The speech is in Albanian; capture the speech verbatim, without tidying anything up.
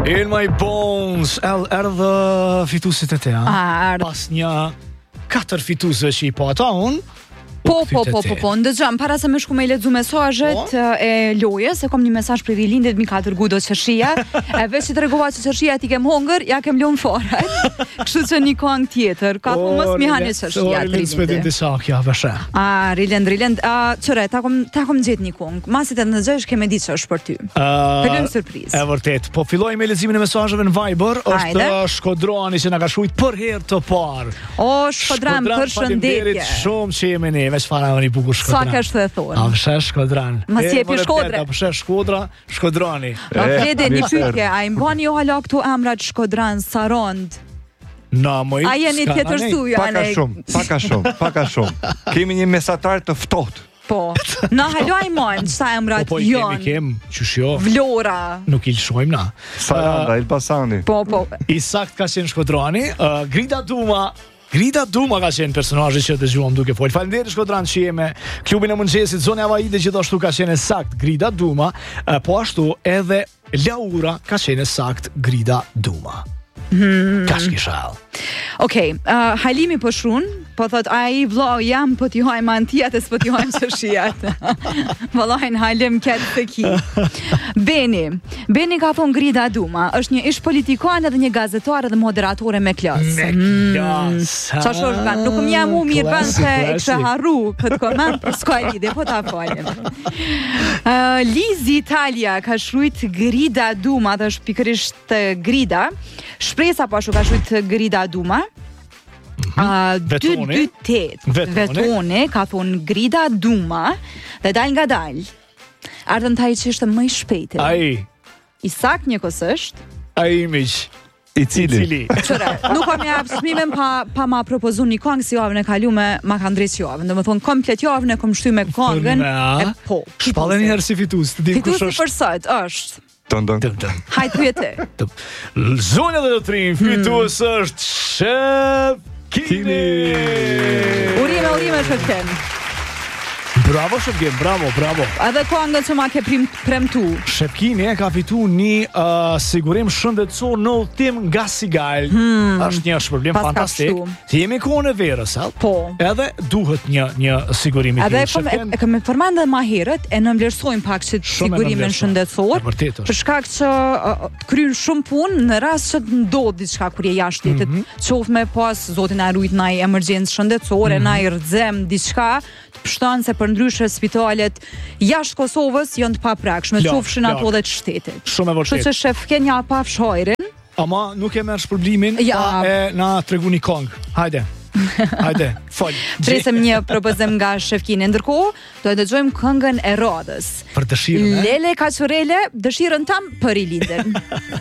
In my bones. Erdhë fituesit e te, a? Ah, Pas një katër fituesve që i po ata unë. Po, po, po, po, po, ndëgjëm, para se me shku me i lexu mesazhet e lojës, se kom një mesazh për rilindit, mi ka tërgu do qërshia, e veç që të regova që qërshia ti kem hongër, ja kem lon fare, kështu që një këngë tjetër, ka të mos mi hani qërshia të rilindit. O, rilindit të shakja, vëshe. A, rilend, rilend, qëre, ta kom, ta kom gjetë një këngë, masit e në dëgjësh keme di që është për ty. Pëllëm surpriz. E vërtet, po filloj me leximin e mesazheve në Viber, është Shkodrani që na ka shkruajtur për herë të parë. O, Shkodran, përshëndetje. Shumë që jemi ne, veç fara një bukur Shkodran. Sa ka shtë e thonë? A vëshe Shkodran. Ma si e pi Shkodre. A vëshe Shkodra, Shkodrani. A Frede, një pytje, a i mbani jo hala këtu emrat Shkodran, Sarond? Na, moj, a jeni tjetër stuja? Paka shumë, paka shumë, paka shumë. Kemi një mesatar të ftohtë. Po, na haloj mojnë, sa emrat po, po, jonë. Po, kem, qëshjo. Vlora. Nuk i lëshojmë na. Saranda, Elbasani. Po, po. I sakt ka qenë Shkodrani. Uh, Grida Duma, Grida Duma ka qenë personazhi që dëgjuam duke folë. Faleminderit Shkodran që je me klubin e mëngjesit. Zona Avaide gjithashtu ka qenë sakt Grida Duma, uh, po ashtu edhe Laura ka qenë sakt Grida Duma. Hmm. Ka shkishall. Okej, okay, uh, Halimi po shrun, po thot a i vlo jam po t'i hojmë antijat e s'po t'i hojmë qërshijat. Vëllajnë Halim këtë të ki. Beni, Beni ka thonë Grida Duma, është një ish politikan edhe një gazetar edhe moderatore me klasë. Me klasë. Qa shosh kanë, nuk më jam u mirë ban se e kështë harru këtë komend, për s'ka e lide, po ta falim. Uh, Lizi Italia ka shrujt Grida Duma, dhe është pikërisht Grida, Shpresa po ashtu ka shrujt Grida Duma. dy dy tetë Vetone ka thonë Grida Duma dhe dal nga dal ardhën taj që ishte më i shpejti. Ai I sak një kësësht Ai miq I cili Qëre, nuk kam një apsmimen pa, pa ma propozu një këngë si javën e kalume ma ka ndrejt javën, dhe më thonë komplet javën e kom shty me këngën e po shpallë një herë si fitus Fitusi për sot është Dën, dën. Hajt pyete. Zonja dhe të trim, fitus është Shefkini. Urime, urime Shefken. Bravo Shefkin, bravo, bravo. Edhe këngën që ma ke prim, premtu. Shefkini e ka fitu një uh, sigurim shëndetësor në udhtim nga Sigal. Hmm. Është një shpërblim fantastik. Ti jemi kohën e verës, a? Po. Edhe duhet një një sigurim i tillë. Edhe e kam përmendur edhe më herët, e nënvlerësojmë pak që sigurimin shëndetësor. Për shkak që uh, kryen shumë punë në rast që ndodh diçka kur je jashtë shtetit, mm -hmm. qoftë me pas zotin na rujt ndaj emergjencë shëndetësore, mm -hmm. na rrezem diçka, të pështon se për ndryshe spitalet jashtë Kosovës janë të paprakshme, qofshin ato dhe të shtetit. Shumë e vërtetë. Kështu që Shefken ja pa fshojrin. Ama nuk e merr shpërblimin ja. Pa e na tregu një këngë. Hajde. Hajde, fol. Presem një propozim nga Shefkini. Ndërkohë, do të dëgjojmë këngën e radhës. Për dëshirën, Lele Kaçurele, dëshirën tam për rilindjen.